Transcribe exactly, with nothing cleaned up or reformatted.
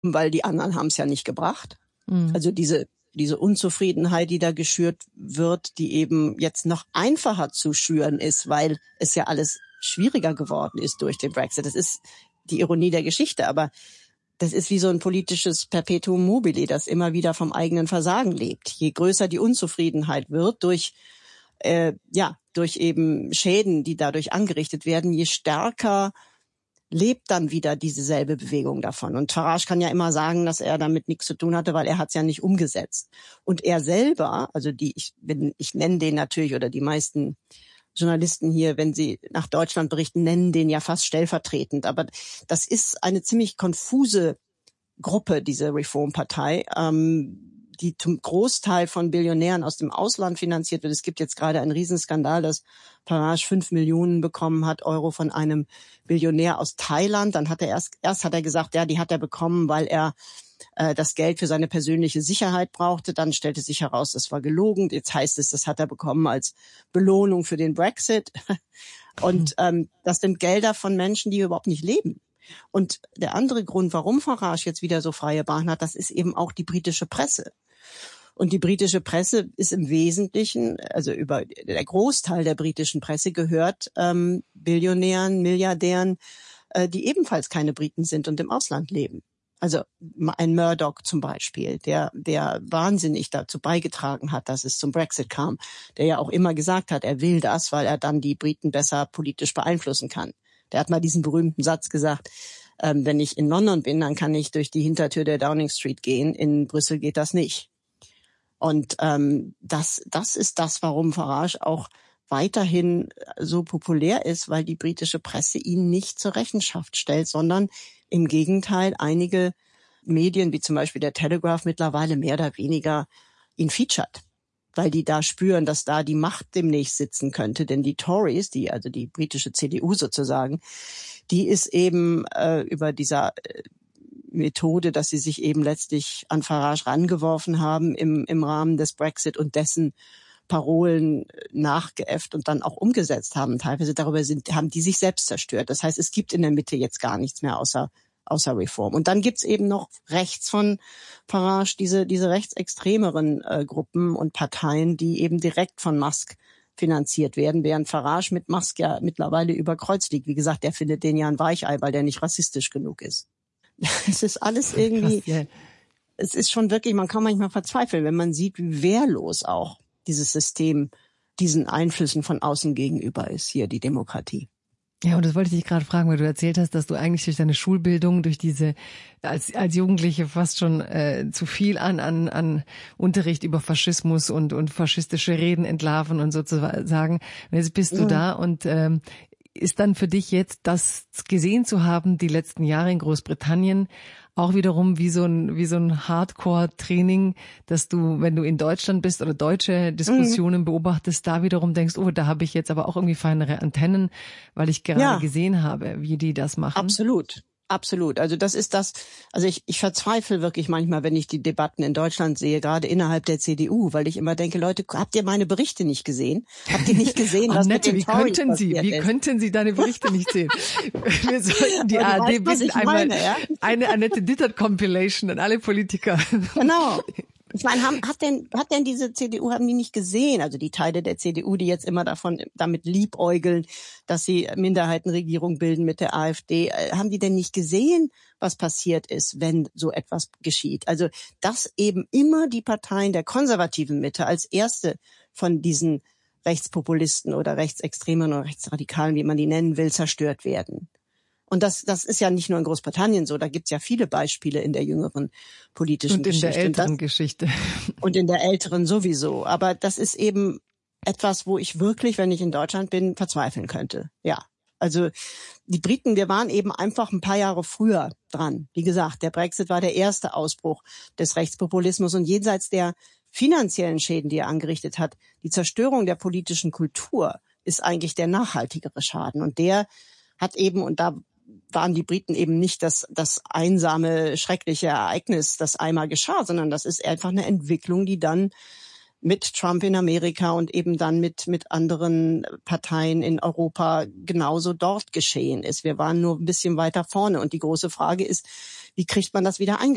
weil die anderen haben es ja nicht gebracht. Mhm. Also diese diese Unzufriedenheit, die da geschürt wird, die eben jetzt noch einfacher zu schüren ist, weil es ja alles schwieriger geworden ist durch den Brexit. Das ist die Ironie der Geschichte, aber das ist wie so ein politisches Perpetuum mobile, das immer wieder vom eigenen Versagen lebt. Je größer die Unzufriedenheit wird durch äh, ja durch eben Schäden, die dadurch angerichtet werden, je stärker lebt dann wieder dieselbe Bewegung davon. Und Farage kann ja immer sagen, dass er damit nichts zu tun hatte, weil er hat es ja nicht umgesetzt. Und er selber, also die, ich, bin, ich nenne den natürlich, oder die meisten Journalisten hier, wenn sie nach Deutschland berichten, nennen den ja fast stellvertretend. Aber das ist eine ziemlich konfuse Gruppe, diese Reformpartei, ähm, die zum Großteil von Billionären aus dem Ausland finanziert wird. Es gibt jetzt gerade einen Riesenskandal, dass Farage fünf Millionen bekommen hat, Euro von einem Billionär aus Thailand. Dann hat er erst, erst hat er gesagt, ja, die hat er bekommen, weil er äh, das Geld für seine persönliche Sicherheit brauchte. Dann stellte sich heraus, das war gelogen. Jetzt heißt es, das hat er bekommen als Belohnung für den Brexit. Und ähm, das sind Gelder von Menschen, die überhaupt nicht leben. Und der andere Grund, warum Farage jetzt wieder so freie Bahn hat, das ist eben auch die britische Presse. Und die britische Presse ist im Wesentlichen, also über der Großteil der britischen Presse gehört ähm, Billionären, Milliardären, äh, die ebenfalls keine Briten sind und im Ausland leben. Also ein Murdoch zum Beispiel, der der wahnsinnig dazu beigetragen hat, dass es zum Brexit kam, der ja auch immer gesagt hat, er will das, weil er dann die Briten besser politisch beeinflussen kann. Der hat mal diesen berühmten Satz gesagt, ähm, wenn ich in London bin, dann kann ich durch die Hintertür der Downing Street gehen, in Brüssel geht das nicht. Und ähm, das, das ist das, warum Farage auch weiterhin so populär ist, weil die britische Presse ihn nicht zur Rechenschaft stellt, sondern im Gegenteil einige Medien, wie zum Beispiel der Telegraph, mittlerweile mehr oder weniger ihn featured, weil die da spüren, dass da die Macht demnächst sitzen könnte. Denn die Tories, die also die britische C D U sozusagen, die ist eben äh, über dieser äh, Methode, dass sie sich eben letztlich an Farage rangeworfen haben im, im Rahmen des Brexit und dessen Parolen nachgeäfft und dann auch umgesetzt haben. Teilweise darüber sind, haben die sich selbst zerstört. Das heißt, es gibt in der Mitte jetzt gar nichts mehr außer außer Reform. Und dann gibt's eben noch rechts von Farage diese diese rechtsextremeren äh, Gruppen und Parteien, die eben direkt von Musk finanziert werden, während Farage mit Musk ja mittlerweile über Kreuz liegt. Wie gesagt, der findet den ja ein Weichei, weil der nicht rassistisch genug ist. Es ist alles irgendwie, Krass, yeah. Es ist schon wirklich, man kann manchmal verzweifeln, wenn man sieht, wie wehrlos auch dieses System diesen Einflüssen von außen gegenüber ist, hier die Demokratie. Ja, und das wollte ich dich gerade fragen, weil du erzählt hast, dass du eigentlich durch deine Schulbildung, durch diese als als Jugendliche fast schon äh, zu viel an an an Unterricht über Faschismus und und faschistische Reden entlarven und sozusagen. Und jetzt bist du mhm. da und ähm, ist dann für dich jetzt das gesehen zu haben, die letzten Jahre in Großbritannien, auch wiederum wie so ein wie so ein Hardcore-Training, dass du, wenn du in Deutschland bist oder deutsche Diskussionen mhm. beobachtest, da wiederum denkst, oh, da habe ich jetzt aber auch irgendwie feinere Antennen, weil ich gerade ja. gesehen habe, wie die das machen. Absolut. Absolut. Also das ist das, also ich, ich verzweifle wirklich manchmal, wenn ich die Debatten in Deutschland sehe, gerade innerhalb der C D U, weil ich immer denke, Leute, habt ihr meine Berichte nicht gesehen? Habt ihr nicht gesehen, was Annette, mit den wie Tories könnten Sie, wie ist? könnten Sie deine Berichte nicht sehen? Wir sollten die A R D bitten, einmal meine, ja? eine Annette Dittert Compilation an alle Politiker. Genau. Ich meine, haben, hat denn, hat denn diese C D U, haben die nicht gesehen, also die Teile der C D U, die jetzt immer davon, damit liebäugeln, dass sie Minderheitenregierung bilden mit der AfD, haben die denn nicht gesehen, was passiert ist, wenn so etwas geschieht? Also, dass eben immer die Parteien der konservativen Mitte als erste von diesen Rechtspopulisten oder Rechtsextremen oder Rechtsradikalen, wie man die nennen will, zerstört werden. Und das, das ist ja nicht nur in Großbritannien so, da gibt's ja viele Beispiele in der jüngeren politischen Geschichte. Und in der älteren Geschichte. Und in der älteren sowieso. Aber das ist eben etwas, wo ich wirklich, wenn ich in Deutschland bin, verzweifeln könnte. Ja. Also die Briten, wir waren eben einfach ein paar Jahre früher dran. Wie gesagt, der Brexit war der erste Ausbruch des Rechtspopulismus und jenseits der finanziellen Schäden, die er angerichtet hat, die Zerstörung der politischen Kultur ist eigentlich der nachhaltigere Schaden. Und der hat eben, und da waren die Briten eben nicht das, das einsame, schreckliche Ereignis, das einmal geschah, sondern das ist einfach eine Entwicklung, die dann mit Trump in Amerika und eben dann mit, mit anderen Parteien in Europa genauso dort geschehen ist. Wir waren nur ein bisschen weiter vorne. Und die große Frage ist, wie kriegt man das wieder eingebaut?